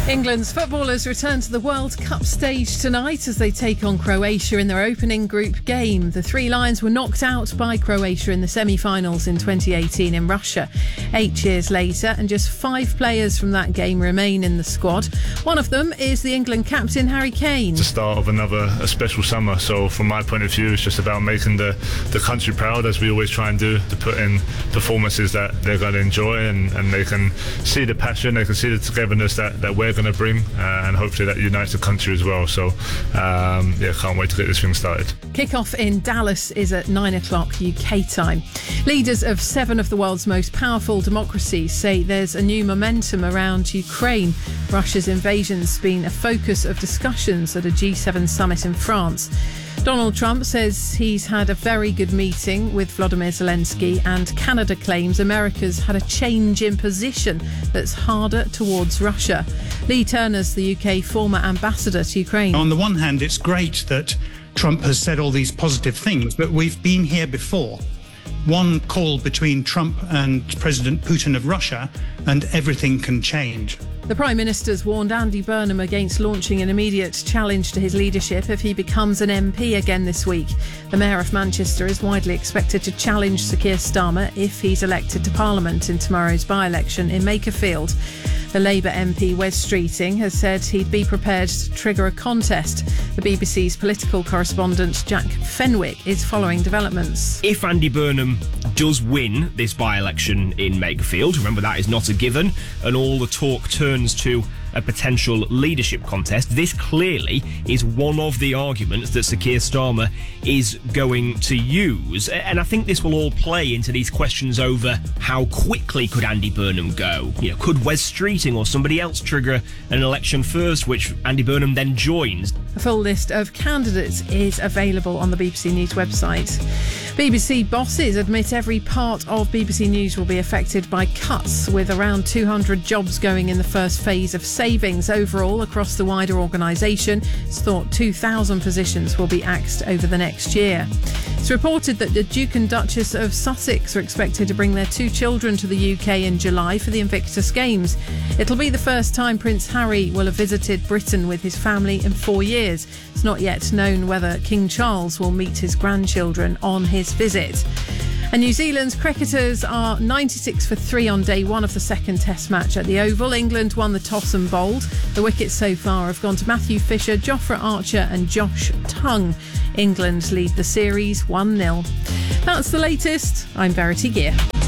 England's footballers return to the World Cup stage tonight as they take on Croatia in their opening group game. The Three Lions were knocked out by Croatia in the semi-finals in 2018 in Russia. 8 years later, and just 5 players from that game remain in the squad. One of them is the England captain, Harry Kane. The start of a special summer, so from my point of view, it's just about making the country proud, as we always try and do, to put in performances that they're going to enjoy, and they can see the passion, they can see the togetherness that we're going to bring, and hopefully that unites the country as well. So can't wait to get this thing started. Kick-off in Dallas is at 9 o'clock UK time. Leaders of 7 of the world's most powerful democracies say there's a new momentum around Ukraine. Russia's invasion's been a focus of discussions at a G7 summit in France. Donald Trump says he's had a very good meeting with Volodymyr Zelensky, and Canada claims America's had a change in position that's harder towards Russia. Lee Turner's the UK former ambassador to Ukraine. On the one hand, it's great that Trump has said all these positive things, but we've been here before. One call between Trump and President Putin of Russia, and everything can change. The Prime Minister's warned Andy Burnham against launching an immediate challenge to his leadership if he becomes an MP again this week. The Mayor of Manchester is widely expected to challenge Sir Keir Starmer if he's elected to Parliament in tomorrow's by-election in Makerfield. The Labour MP Wes Streeting has said he'd be prepared to trigger a contest. The BBC's political correspondent Jack Fenwick is following developments. If Andy Burnham does win this by-election in Makerfield, remember that is not a given, and all the talk turns to a potential leadership contest, this clearly is one of the arguments that Sir Keir Starmer is going to use. And I think this will all play into these questions over how quickly could Andy Burnham go? Could Wes Streeting or somebody else trigger an election first, which Andy Burnham then joins? A full list of candidates is available on the BBC News website. BBC bosses admit every part of BBC News will be affected by cuts, with around 200 jobs going in the first phase of savings overall across the wider organisation. It's thought 2,000 positions will be axed over the next year. It's reported that the Duke and Duchess of Sussex are expected to bring their 2 children to the UK in July for the Invictus Games. It'll be the first time Prince Harry will have visited Britain with his family in 4 years. It's not yet known whether King Charles will meet his grandchildren on his visit. And New Zealand's cricketers are 96 for 3 on day 1 of the second Test match at the Oval. England won the toss and bowled. The wickets so far have gone to Matthew Fisher, Jofra Archer and Josh Tongue. England lead the series 1-0. That's the latest. I'm Verity Gear.